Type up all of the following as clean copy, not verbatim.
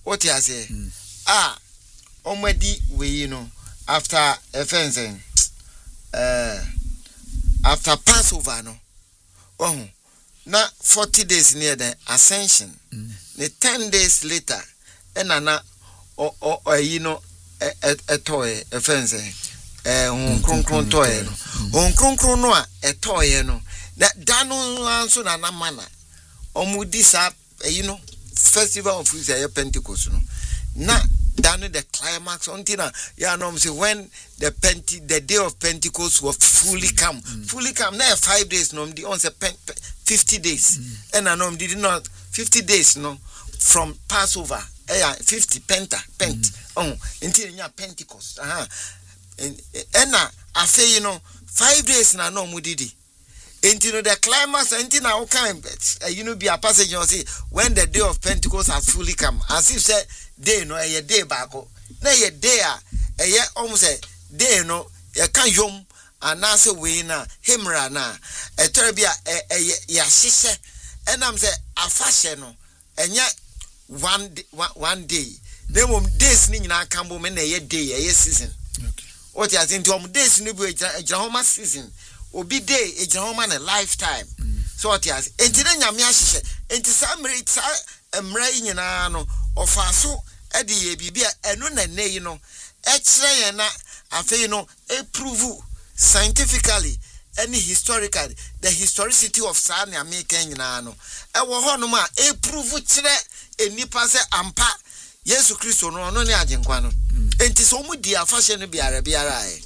What you say? Omedi we after a fencing after Passover no. Oh, na 40 days near the ascension. The 10 days later, enana a toy a fencing. Kron toy no. No a toy no. That dano answer na mana. Omudisa festival of Pentecost no. Na dano the climax until say when the day of Pentecost was fully come. Now 5 days no the on 50 days. And I know did not 50 days no from Passover. 50 pent until Pentecost. And I say 5 days na no mudidi. Until the climax, until now, be a passage you say when the day of Pentecost has fully come. As if say day no a day back. Na a day a year almost a day no a can yom and answer we na himra na a terbia a shisha and I'm say a fashion no and yet one day. They won't days ning na cambo men a day a season. What you think to days in the Jahoma season. Obi day a gentleman a lifetime. So what yes, and then Yamiash, and to some rates a mrain no or faso Eddie Bibia and no ne X-ray and I feel a prove scientifically any historically the historicity of San American Nano. I will honor a prove a nipase ampa Yesu Christo no no Yajanquano. And tis almost dear fashion be Arabiara.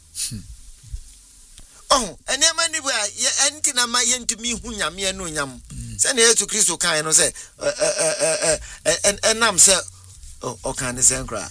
Oh, and then many were anything am I to me who yam no yam. Send here to Christo kind of say, and I'm say, oh, can the same cry?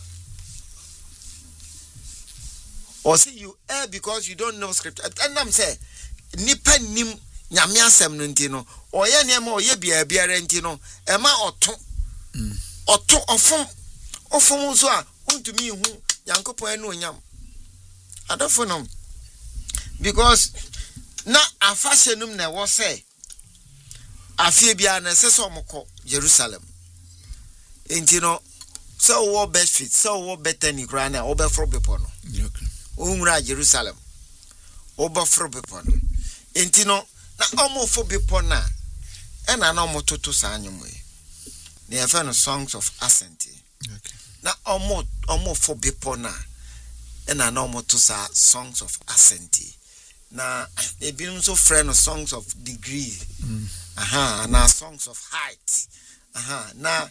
Or see you because you don't know script. And I'm say, Nipen nim Yamia Semnantino, or Yanamo, ye be a bearantino, Emma or two or from to me who Yanko no yam. I don't know. Because na a fashionum na was say Afibia na sesomoko Jerusalem. Intino so wo best fit so wo better ni grana obefro bepono. Okay. Umra Jerusalem. Obefro bepono. Intino na omofo bepona e na na omototo sanyumwe. They have no songs of ascent. Okay. Na omofo bepona e na na omoto sa songs of ascent. Na they been so friend of songs of degree. Na songs of height. Na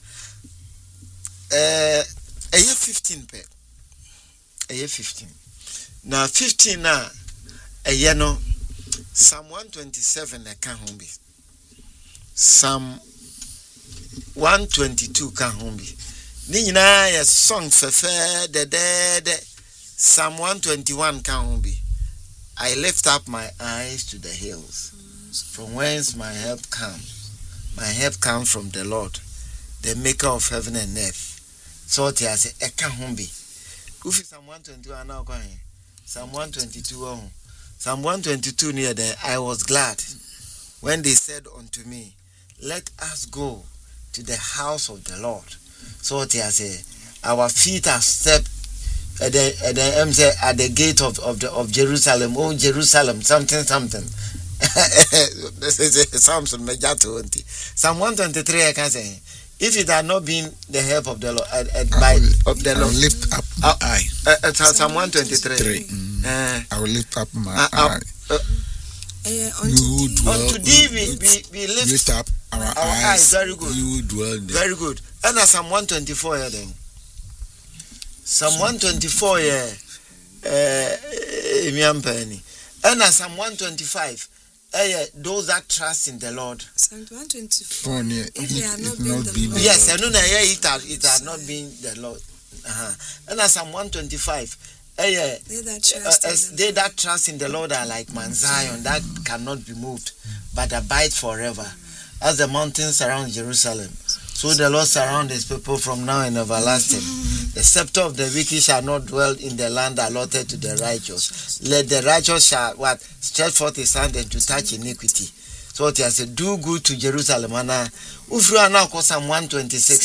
a year 15 pe. A year 15. Na 15 na a year no Psalm 127 can home be. Psalm 122 can home be. Ni na ya song fefe de Psalm 121 can home be. I lift up my eyes to the hills, from whence my help comes. My help comes from the Lord, the maker of heaven and earth. So it has a kahumbi. Ufi Psalm 121 now going. Psalm 122 Psalm 122 near there. I was glad when they said unto me, let us go to the house of the Lord. So it has our feet are stepped at the gate of Jerusalem. Oh Jerusalem, something. This is Samson Mejato. Psalm 123 I can say, if it had not been the help of the Lord, I will lift up my eye. Psalm 123. I will lift up my eye. Unto thee we lift up our eyes. Very good. You dwell there. Very good. And Psalm 124 here then. Psalm 124 here. And Psalm 125. Those that trust in the Lord. Psalm 124. Yes, I know that it had not been the Lord. And Psalm 125. They that trust in the Lord are like Mount Zion that cannot be moved, but abide forever. As the mountains surround Jerusalem, so the Lord surround his people from now and everlasting. The scepter of the wicked shall not dwell in the land allotted to the righteous. Let the righteous shall stretch forth his hand and to touch iniquity. So it has to do good to Jerusalem. And Psalm 126.